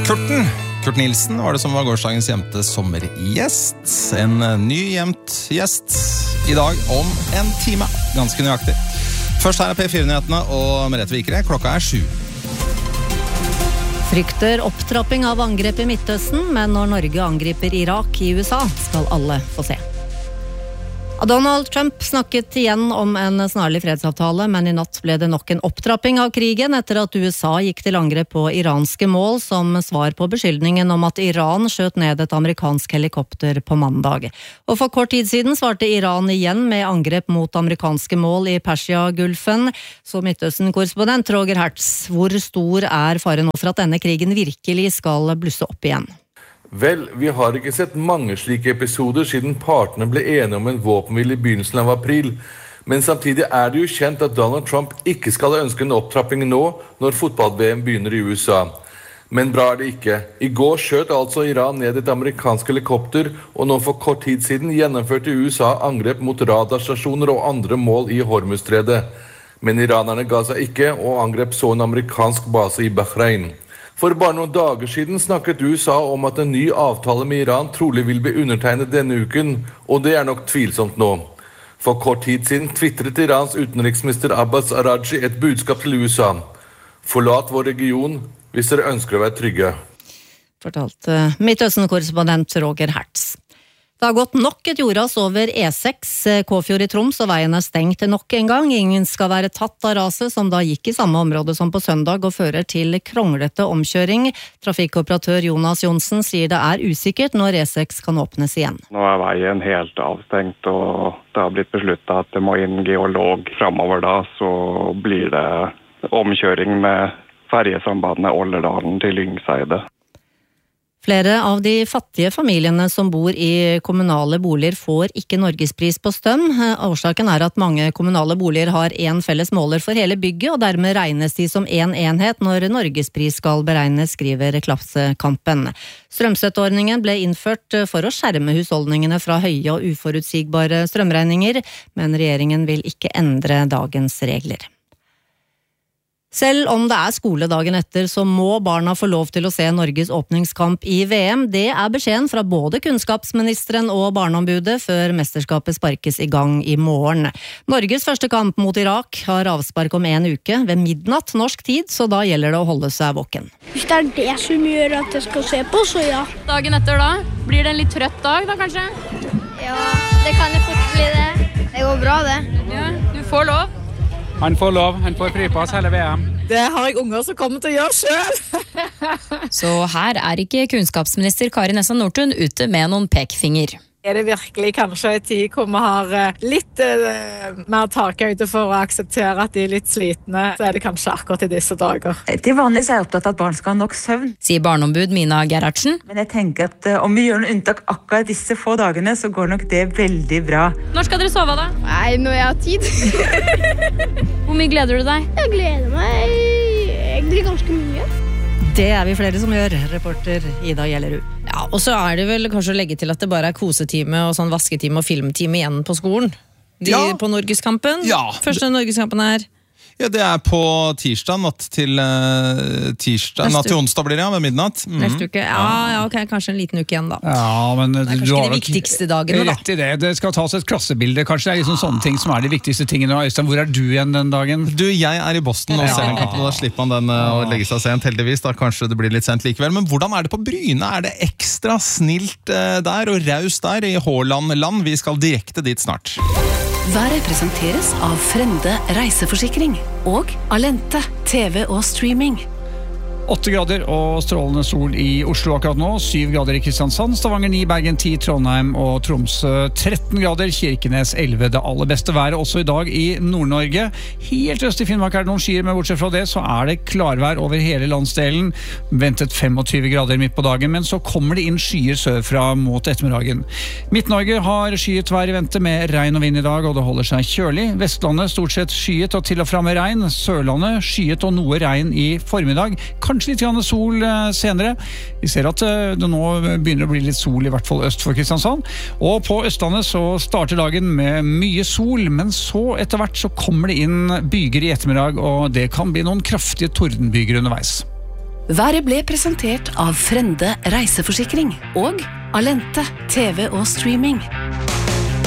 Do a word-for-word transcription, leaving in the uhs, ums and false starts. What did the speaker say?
Kurten, Kurt Nilsen var det som var gårsdagens gjemte sommergjest. En ny gjemt gjest i dag om en time, ganske nøyaktig. Først her er P fire-nyhetene og Merete Vikre, klokka er sju. Frykter opptrapping av angrep i Midtøsten, men når Norge angriper Irak i U S A, skal alle få se. Donald Trump snakket igjen om en snarlig fredsavtale, men i natt ble det nok en opptrapping av krigen etter at U S A gikk til angrep på iranske mål som svar på beskyldningen om at Iran skjøt ned et amerikansk helikopter på mandag. Og for kort tid siden svarte Iran igjen med angrep mot amerikanske mål i Persia-gulfen. Så Midtøsten-korrespondent Roger Hertz, hvor stor er faren nå for at denne krigen virkelig skal blusse opp igjen? Vel, vi har ikke sett mange slike episoder siden partene ble enige om en våpenhvile i begynnelsen av april. Men samtidig er det jo kjent at Donald Trump ikke skal ønske en opptrapping nå når fotball-V M begynner i U S A. Men bra er det ikke. I går skjøt altså Iran ned et amerikansk helikopter, og nå for kort tid siden gjennomførte U S A angrep mot radarstasjoner og andre mål i Hormuzstredet. Men iranerne ga seg ikke og angrep så en amerikansk base i Bahrain. For bare noen dager siden snakket U S A om at en ny avtale med Iran trolig vil bli undertegnet denne uken, og det er nok tvilsomt nå. For kort tid siden twittret Irans utenriksminister Abbas Araghchi et budskap til U S A. Forlat vår region hvis dere ønsker å være trygge. Fortalte Midtøsten-korrespondent Roger Hertz. Det har gått nok et jordas over E seks, Kåfjord i Troms, og veien er stengt nok en gang. Ingen skal være tatt av raset, som da gikk i samme område som på søndag, og fører til kronglete omkjøring. Trafikkoperatør Jonas Jonsen sier det er usikkert når E seks kan åpnes igjen. Nå er veien helt avstengt, og det har blitt besluttet at det må inn geolog fremover da, så blir det omkjøring med ferjesambandet Olderdalen til Lyngseide. Flere av de fattige familiene som bor i kommunale boliger får ikke Norgespris på strøm. Årsaken er at mange kommunale boliger har en felles måler for hele bygget, og dermed regnes de som en enhet når Norgespris skal beregnes, skriver Klassekampen. Strømstøtteordningen ble innført for å skjerme husholdningene fra høye og uforutsigbare strømregninger, men regjeringen vil ikke endre dagens regler. Selv om det er skoledagen etter, så må barna få lov til å se Norges åpningskamp i V M. Det er beskjeden fra både kunnskapsministeren og barneombudet før mesterskapet sparkes i gang i morgen. Norges første kamp mot Irak har avspark om en uke, ved midnatt norsk tid, så da gjelder det å holde seg våken. Hvis det er det som gjør at jeg skal se på, så ja. Dagen etter da? Blir det en litt trøtt dag da, kanskje? Ja, det kan jo fort bli det. Det går bra, det. Ja, du får lov. Han får lov, han får fripass hele V M. Det har jeg unger som kommer til å gjøre selv. Så her er ikke kunnskapsminister Kari Nessa Nordtun ute med noen pekfinger. Er det virkelig kanskje en tid hvor vi har litt uh, mer takhøyde for å akseptere at de er litt slitne, så er det kanskje akkurat i disse dager. Til vanlig er jeg opptatt av at barn skal ha nok søvn. Sier barneombud Mina Gerhardsen. Men jeg tenker at uh, om vi gjør noen unntak akkurat disse få dagene, så går nok det veldig bra. Når skal dere sove da? Nei, når jeg har tid. Hvor mye gleder du deg? Jeg gleder meg egentlig ganske mye. Det er vi flere som gjør, reporter Ida Gjellerud. Ja, og så er det vel kanskje å legge til at det bare er kosetime og sånn vasketime og filmtime igjen på skolen. De Ja. På Norgeskampen. Ja. Første Norgeskampen er... Ja, det er på tirsdag, natt til uh, tirsdag, natt til onsdag blir det, ja, ved midnatt. Mm. Neste uke. Ja, ja, ok, kanskje en liten uke igjen da. Ja, men Det er kanskje ikke de viktigste dagene da. Rett i det, det skal tas et klassebilde, kanskje det er liksom sånne ting som er de viktigste tingene. Øystein, hvor er du igjen den dagen? Du, jeg er i Boston og ser den kampen, og da slipper man den uh, å legge seg sent, heldigvis. Da kanskje det blir litt sent likevel. Men hvordan er det på Bryne? Er det ekstra snilt uh, der og raust der i Håland-land? Vi skal direkte dit snart. Været presenteres av Frende reiseforsikring og Alente T V og streaming. Åtte grader og strålende sol i Oslo akkurat nå, syv grader i Kristiansand, Stavanger ni, Bergen ti, Trondheim og Tromsø tretten grader, Kirkenes elleve, det aller beste været også i dag i Nord-Norge. Helt øst i Finnmark er det noen skyer, men bortsett fra det så er det klarvær over hele landsdelen, ventet tjuefem grader midt på dagen, men så kommer det inn skyer sørfra mot ettermiddagen. Midt-Norge har skyet vær i vente med regn og vind i dag, og det holder seg kjølig. Vestlandet stort sett skyet og til og fra med regn, Sørlandet skyet og noe regn i formiddag, kanskje litt grann sol senere. Vi ser at det nå begynner å bli litt sol i hvert fall øst for Kristiansand. Og på Østlandet så starter dagen med mye sol, men så etter hvert så kommer det inn byger i ettermiddag, og det kan bli noen kraftige tordenbyger underveis. Været ble presentert av Frende reiseforsikring og Alente, T V og streaming.